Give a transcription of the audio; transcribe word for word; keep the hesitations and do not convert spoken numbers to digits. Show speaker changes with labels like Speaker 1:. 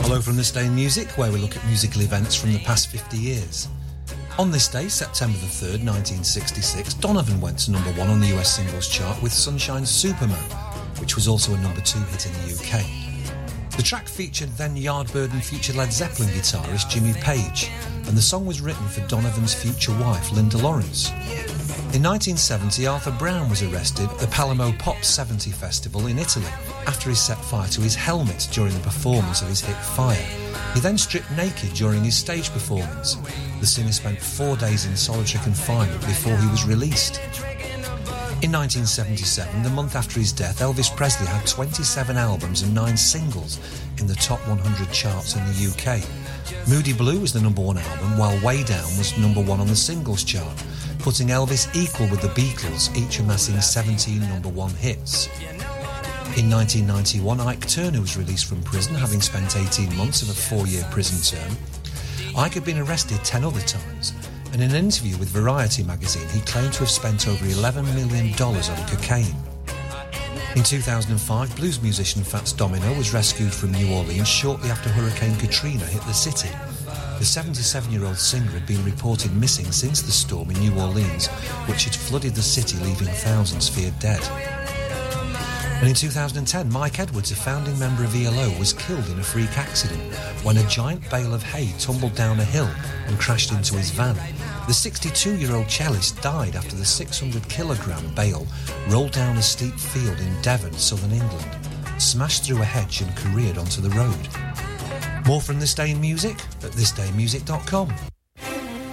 Speaker 1: Hello from This Day in Music, where we look at musical events from the past fifty years. On this day, September the third, nineteen sixty-six, Donovan went to number one on the U S singles chart with Sunshine's Superman, which was also a number two hit in the U K. The track featured then Yardbird and future Led Zeppelin guitarist Jimmy Page, and the song was written for Donovan's future wife, Linda Lawrence. In nineteen seventy, Arthur Brown was arrested at the Palermo Pop seventy Festival in Italy after he set fire to his helmet during the performance of his hit Fire. He then stripped naked during his stage performance. The singer spent four days in solitary confinement before he was released. In nineteen seventy-seven, the month after his death, Elvis Presley had twenty-seven albums and nine singles in the top one hundred charts in the U K. Moody Blue was the number one album, while Way Down was number one on the singles chart, putting Elvis equal with the Beatles, each amassing seventeen number one hits. In nineteen ninety-one, Ike Turner was released from prison, having spent eighteen months of a four-year prison term. Ike had been arrested ten other times, and in an interview with Variety magazine, he claimed to have spent over eleven million dollars on cocaine. In two thousand five, blues musician Fats Domino was rescued from New Orleans shortly after Hurricane Katrina hit the city. The seventy-seven-year-old singer had been reported missing since the storm in New Orleans, which had flooded the city, leaving thousands feared dead. And in two thousand ten, Mike Edwards, a founding member of E L O, was killed in a freak accident when a giant bale of hay tumbled down a hill and crashed into his van. The sixty-two-year-old cellist died after the six hundred kilogram bale rolled down a steep field in Devon, southern England, smashed through a hedge and careered onto the road. More from This Day in Music at this day music dot com.